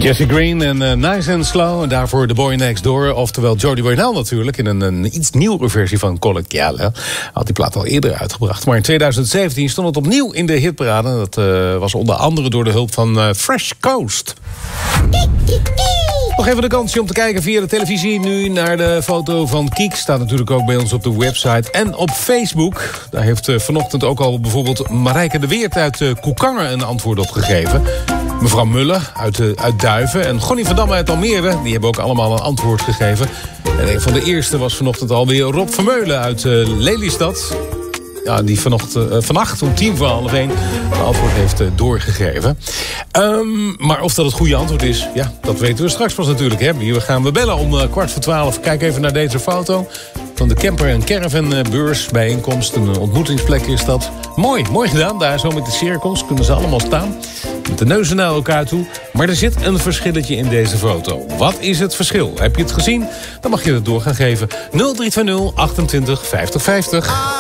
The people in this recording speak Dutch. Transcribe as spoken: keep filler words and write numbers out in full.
Jesse Green en uh, Nice and Slow. En daarvoor The Boy Next Door. Oftewel Jody Waynell natuurlijk. In een, een iets nieuwere versie van Collegiale. Had die plaat al eerder uitgebracht. Maar in twintig zeventien stond het opnieuw in de hitparade. Dat uh, was onder andere door de hulp van uh, Fresh Coast. Nog even de kansje om te kijken via de televisie. Nu naar de foto van Kiek. Staat natuurlijk ook bij ons op de website en op Facebook. Daar heeft uh, vanochtend ook al bijvoorbeeld Marijke de Weert uit uh, Koekangen een antwoord op gegeven. Mevrouw Mulle uit, uh, uit Duiven en Gonnie van Damme uit Almere. Die hebben ook allemaal een antwoord gegeven. En een van de eerste was vanochtend alweer Rob Vermeulen uit uh, Lelystad. Ja, die vanochtend, uh, vannacht om tien voor half één een antwoord heeft uh, doorgegeven. Um, maar of dat het goede antwoord is, ja, dat weten we straks pas natuurlijk. Hè. Hier gaan we bellen om uh, kwart voor twaalf. Kijk even naar deze foto van de camper- en caravanbeurs bijeenkomst. Een uh, ontmoetingsplek is dat. Mooi, mooi gedaan. Daar zo met de cirkels kunnen ze allemaal staan. Met de neuzen naar elkaar toe. Maar er zit een verschilletje in deze foto. Wat is het verschil? Heb je het gezien? Dan mag je het door gaan geven. nul drie twee nul achtentwintig vijftig vijftig.